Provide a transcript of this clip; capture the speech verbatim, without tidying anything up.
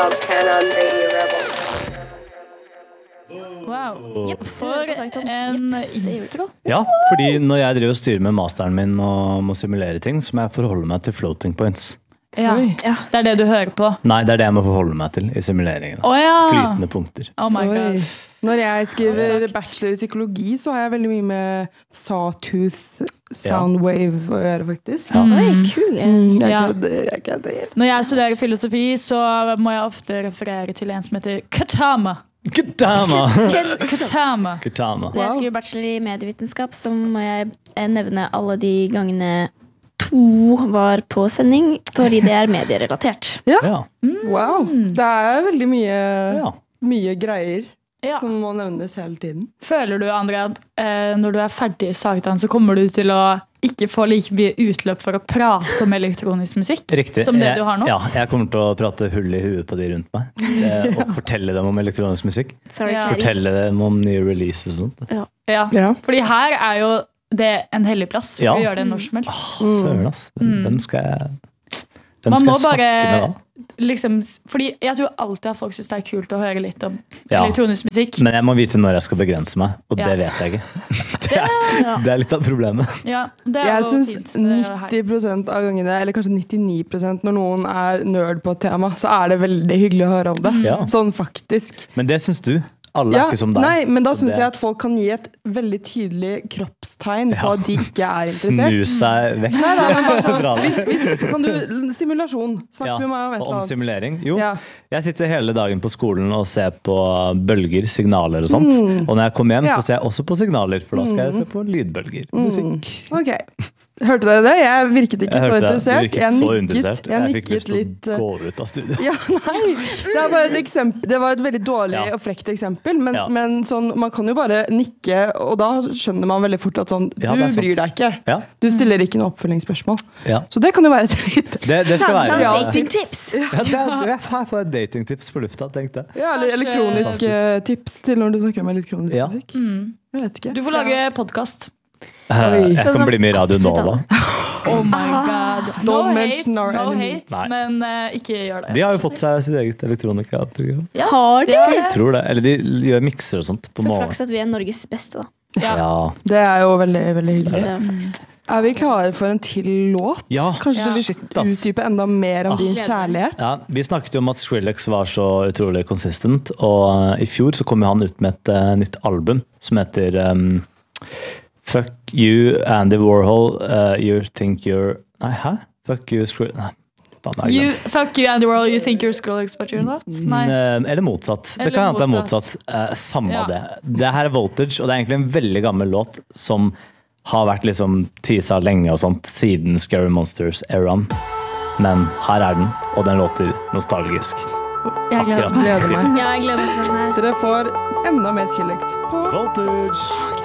ten on Radio Rebel. Wow. Jepp, For en intro. Ja, fordi når jeg driver og styrer med masteren min og må simulere ting, så må jeg forholde meg til floating points. Ja, Ja. det er det du hører på. Nei, det er det jeg må forholde meg til i simuleringen. Å ja. Flytende punkter. Oh my Oi. god. Når jeg skriver bachelor i psykologi, så har jeg veldig mye med sawtooth soundwave å gjøre, faktisk. Oi, kul. Mm, jeg Ja. kødder, jeg kødder. Når jeg studerer filosofi, så må jeg ofte referere til en som heter Katama. Katama! Katama. Katama. Når jeg skriver bachelor i medievitenskap, så må jeg eh, nevne alle de gangene to var på sending, fordi det er medierelatert. Ja. Wow. Det er veldig mye, Ja. mye greier Ja. som må nevnes hele tiden. Føler du, Andrea, at eh, når du er ferdig i Sagtann, så kommer du til å ikke få like mye utløp for å prate om elektronisk musikk Riktig. som det Jeg- du har nå? Ja, jeg kommer til å prate hull i huet på de rundt meg. Det, og fortelle dem om elektronisk musikk. Sorry, Ja. Carrie. Fortelle dem om nye releases og sånt. Ja. Ja. Fordi her er jo det en hellig plass for Ja. å gjøre det når som helst. Søren, ass. Hvem, hvem skal jeg Hvem Man skal må jeg snakke bare med da? liksom, fordi jeg tror alltid at folk synes det er kult å høre litt om Ja. elektronisk musikk. Men jeg må vite når jeg skal begrense meg, og Ja. det vet jeg ikke. Det er, det er litt av problemet. Ja, det er Jeg jo syns fint med det her. nitti prosent av gangene, eller kanskje nittini prosent når noen er nerd på et tema, så er det veldig hyggelig å høre om det. Ja. Sånn faktisk. Men det syns du. Alle Ja, er ikke som deg. nei, men da Og syns det- jeg at folk kan gi et veldig tydelig kroppstegn på Ja. at de ikke er Snu interessert. seg vekk. Nei, nei, men bare sånn, Bra, det. hvis, hvis, kan du, simulasjon. Snakk Ja, med meg om et og eller om annet. simulering. Jo, Ja. jeg sitter hele dagen på skolen og ser på bølger, signaler og sånt. Og når jeg kommer hjem, Mm. Ja. Mm. så ser jeg også på signaler, for da skal jeg se på lydbølger. Musikk. Ok. Hørte dere det? Jeg virket ikke Jeg så hørte det. Du interessert. virket Jeg så nikket, interessert. jeg Jeg fikk nikket lyst til litt å eh, gå ut av studio. Ja, nei. Det er bare et eksempel. Det var et veldig dårlig Ja. og frekt eksempel, men, Ja. men sånn, man kan jo bare nikke, og da skjønner man veldig fort at sånn, Ja, du det er sant. bryr deg ikke. Ja, Du stiller ikke noe oppfølgingsspørsmål. ja. Så det kan jo være et litt Det, det skal Samt være datingtips. ja, det er, jeg får et datingtips på lufta, tenkte jeg. ja, eller Kanskje- elektroniske tips til når du snakker om elektronisk Ja. musikk. Mm. Jeg vet ikke. Du får lage podkast. Eh, Oi. Jeg Sånn kan som bli med i Radio absolutt Nova. Oh my god. No Don't hate, mention our no enemy. hate Nei. men eh, ikke gjør det. De har jo fått seg sitt eget elektronikaprogram. Har de? Jeg tror det. Eller de gjør mikser og sånt på Så morgenen. flaks at vi er Norges beste, da. Ja. Ja. Det er jo veldig, veldig hyggelig. Det er flaks. Er vi klare for en til låt? Ja. Kanskje Ja. du vil Shit, ass. utdype enda mer om Ah. din kjærlighet? Ja, vi snakket jo om at Skrillex var så utrolig consistent, og i fjor så kom jo han ut med et uh, nytt album som heter um, Fuck You, Andy Warhol, uh, You Think You're Nei, hæ? Fuck You, Skrillex Nei, faen, jeg har You, glemt. fuck you, Andy World, you think you're Skrillex, but you're not? Nei. Eh, Eller motsatt. Eller det kan hende det er motsatt. motsatt. Eh, samme Ja. det. Det her er Voltage, og det er egentlig en veldig gammel låt som har vært liksom teasa lenge og sånt siden Scary Monsters-eraen. Men her er den, og den låter nostalgisk. Jeg gleder meg. Gleder meg. Ja, jeg gleder meg til den her. Dere får enda mer Skrillex på Voltage!